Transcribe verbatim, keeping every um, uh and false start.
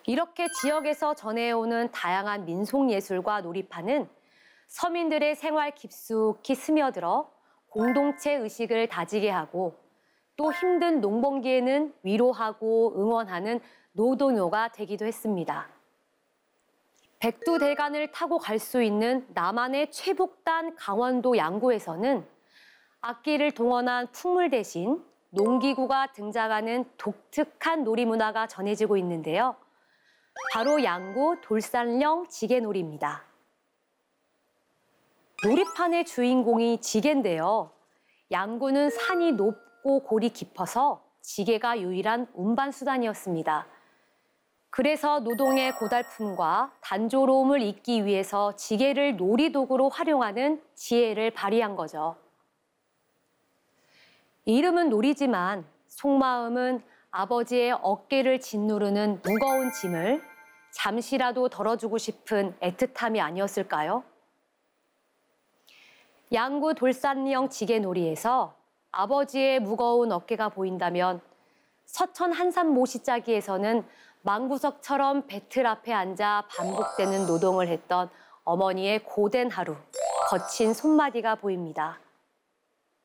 이렇게 지역에서 전해오는 다양한 민속예술과 놀이파는 서민들의 생활 깊숙이 스며들어 공동체 의식을 다지게 하고 또 힘든 농번기에는 위로하고 응원하는 노동요가 되기도 했습니다. 백두대간을 타고 갈 수 있는 남한의 최북단 강원도 양구에서는 악기를 동원한 풍물 대신 농기구가 등장하는 독특한 놀이문화가 전해지고 있는데요. 바로 양구 돌산령 지게놀이입니다. 놀이판의 주인공이 지게인데요. 양구는 산이 높고 골이 깊어서 지게가 유일한 운반 수단이었습니다. 그래서 노동의 고달픔과 단조로움을 잊기 위해서 지게를 놀이도구로 활용하는 지혜를 발휘한 거죠. 이름은 놀이지만 속마음은 아버지의 어깨를 짓누르는 무거운 짐을 잠시라도 덜어주고 싶은 애틋함이 아니었을까요? 양구 돌산령 지게놀이에서 아버지의 무거운 어깨가 보인다면 서천 한산 모시짜기에서는 망구석처럼 배틀 앞에 앉아 반복되는 노동을 했던 어머니의 고된 하루, 거친 손마디가 보입니다.